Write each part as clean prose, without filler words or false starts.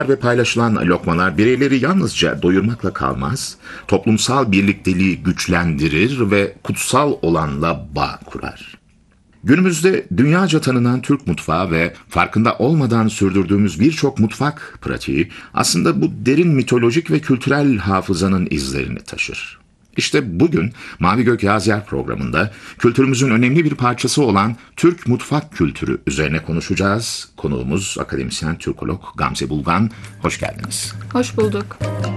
ve paylaşılan lokmalar bireyleri yalnızca doyurmakla kalmaz, toplumsal birlikteliği güçlendirir ve kutsal olanla bağ kurar. Günümüzde dünyaca tanınan Türk mutfağı ve farkında olmadan sürdürdüğümüz birçok mutfak pratiği aslında bu derin mitolojik ve kültürel hafızanın izlerini taşır. İşte bugün Mavi Gök Yaz Yer programında kültürümüzün önemli bir parçası olan Türk mutfak kültürü üzerine konuşacağız. Konuğumuz akademisyen Türkolog Gamze Bulgan. Hoş geldiniz. Hoş bulduk.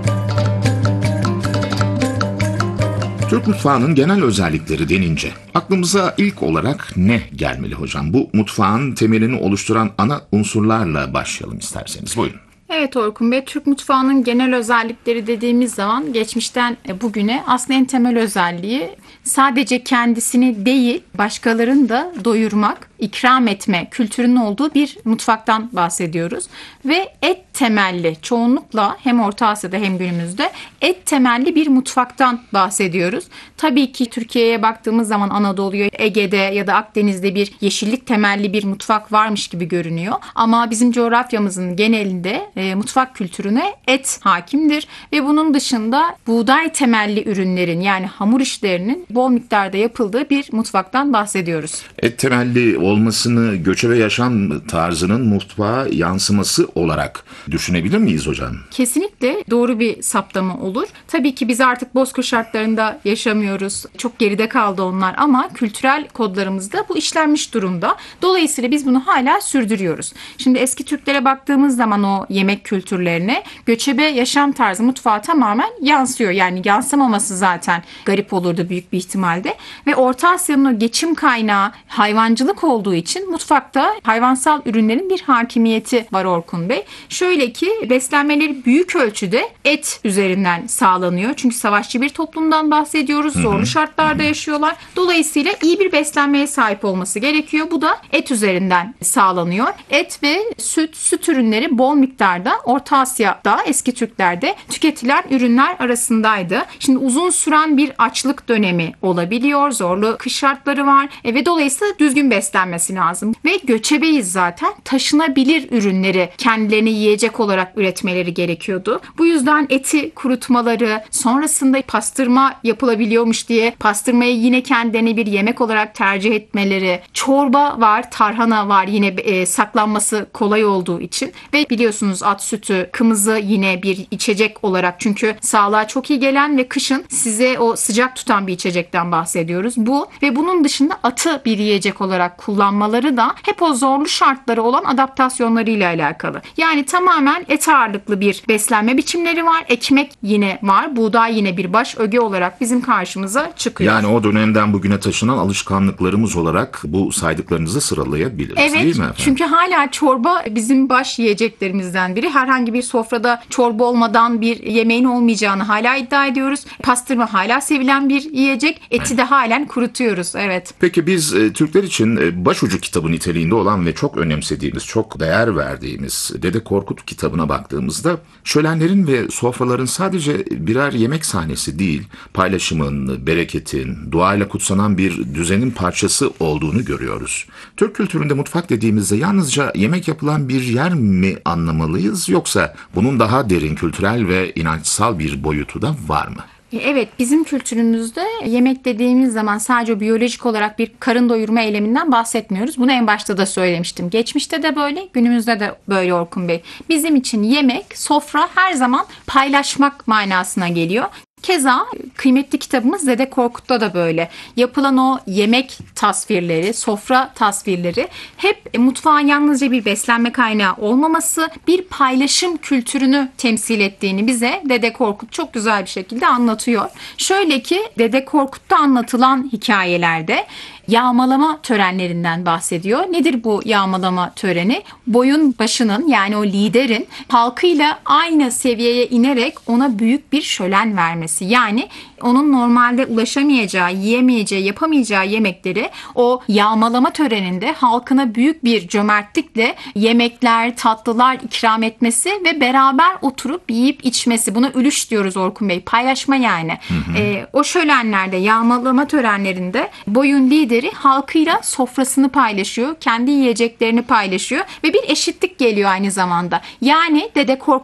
Türk mutfağının genel özellikleri denince aklımıza ilk olarak ne gelmeli hocam? Bu mutfağın temelini oluşturan ana unsurlarla başlayalım isterseniz. Buyurun. Evet Orkun Bey, Türk mutfağının genel özellikleri dediğimiz zaman geçmişten bugüne aslında en temel özelliği sadece kendisini değil başkalarını da doyurmak, ikram etme kültürünün olduğu bir mutfaktan bahsediyoruz. Ve et temelli, çoğunlukla hem Orta Asya'da hem günümüzde et temelli bir mutfaktan bahsediyoruz. Tabii ki Türkiye'ye baktığımız zaman Anadolu'ya, Ege'de ya da Akdeniz'de bir yeşillik temelli bir mutfak varmış gibi görünüyor. Ama bizim coğrafyamızın genelinde mutfak kültürüne et hakimdir ve bunun dışında buğday temelli ürünlerin yani hamur işlerinin bol miktarda yapıldığı bir mutfaktan bahsediyoruz. Et temelli olmasını göçebe yaşam tarzının mutfağa yansıması olarak düşünebilir miyiz hocam? Kesinlikle doğru bir saptama olur. Tabii ki biz artık bozkır şartlarında yaşamıyoruz. Çok geride kaldı onlar ama kültürel kodlarımızda bu işlenmiş durumda. Dolayısıyla biz bunu hala sürdürüyoruz. Şimdi eski Türklere baktığımız zaman o yemek kültürlerine göçebe yaşam tarzı mutfağa tamamen yansıyor. Yani yansımaması zaten garip olurdu büyük bir ihtimalde. Ve Orta Asya'nın o geçim kaynağı hayvancılık olduğu için mutfakta hayvansal ürünlerin bir hakimiyeti var Orkun Bey. Şöyle ki beslenmeleri büyük ölçüde et üzerinden sağlanıyor. Çünkü savaşçı bir toplumdan bahsediyoruz. Zorlu şartlarda yaşıyorlar. Dolayısıyla iyi bir beslenmeye sahip olması gerekiyor. Bu da et üzerinden sağlanıyor. Et ve süt ürünleri bol miktarda Orta Asya'da eski Türklerde tüketilen ürünler arasındaydı. Şimdi uzun süren bir açlık dönemi olabiliyor. Zorlu kış şartları var. Ve dolayısıyla düzgün beslenmesi lazım. Ve göçebeyiz zaten. Taşınabilir ürünleri kendilerini yiyecek olarak üretmeleri gerekiyordu. Bu yüzden eti kurutmaları, sonrasında pastırma yapılabiliyormuş diye pastırmayı yine kendilerine bir yemek olarak tercih etmeleri. Çorba var, tarhana var yine saklanması kolay olduğu için. Ve biliyorsunuz at sütü, kımızı yine bir içecek olarak çünkü sağlığa çok iyi gelen ve kışın size o sıcak tutan bir içecekten bahsediyoruz. Bu ve bunun dışında atı bir yiyecek olarak kullanmaları da hep o zorlu şartları olan adaptasyonlarıyla alakalı. Yani tamamen et ağırlıklı bir beslenme biçimleri var. Ekmek yine var. Buğday yine bir baş öge olarak bizim karşımıza çıkıyor. Yani o dönemden bugüne taşınan alışkanlıklarımız olarak bu saydıklarınızı sıralayabiliriz evet, değil mi efendim? Çünkü hala çorba bizim baş yiyeceklerimizden biri. Herhangi bir sofrada çorba olmadan bir yemeğin olmayacağını hala iddia ediyoruz. Pastırma hala sevilen bir yiyecek. Eti de halen kurutuyoruz. Evet. Peki biz Türkler için başucu kitabı niteliğinde olan ve çok önemsediğimiz, çok değer verdiğimiz Dede Korkut kitabına baktığımızda şölenlerin ve sofraların sadece birer yemek sahnesi değil, paylaşımın, bereketin, duayla kutsanan bir düzenin parçası olduğunu görüyoruz. Türk kültüründe mutfak dediğimizde yalnızca yemek yapılan bir yer mi anlamalıyız yoksa bunun daha derin kültürel ve inançsal bir boyutu da var mı? Evet, bizim kültürümüzde yemek dediğimiz zaman sadece biyolojik olarak bir karın doyurma eyleminden bahsetmiyoruz. Bunu en başta da söylemiştim. Geçmişte de böyle, günümüzde de böyle Orkun Bey. Bizim için yemek, sofra her zaman paylaşmak manasına geliyor. Keza kıymetli kitabımız Dede Korkut'ta da böyle. Yapılan o yemek tasvirleri, sofra tasvirleri hep mutfağın yalnızca bir beslenme kaynağı olmaması, bir paylaşım kültürünü temsil ettiğini bize Dede Korkut çok güzel bir şekilde anlatıyor. Şöyle ki Dede Korkut'ta anlatılan hikayelerde yağmalama törenlerinden bahsediyor. Nedir bu yağmalama töreni? Boyun başının yani o liderin halkıyla aynı seviyeye inerek ona büyük bir şölen vermesi. Yani onun normalde ulaşamayacağı, yiyemeyeceği, yapamayacağı yemekleri o yağmalama töreninde halkına büyük bir cömertlikle yemekler, tatlılar ikram etmesi ve beraber oturup yiyip içmesi. Buna ülüş diyoruz Orkun Bey. Paylaşma yani. O şölenlerde, yağmalama törenlerinde boyun lideri lideri halkıyla sofrasını paylaşıyor, kendi yiyeceklerini paylaşıyor ve bir eşitlik geliyor aynı zamanda. Yani Dede Korkut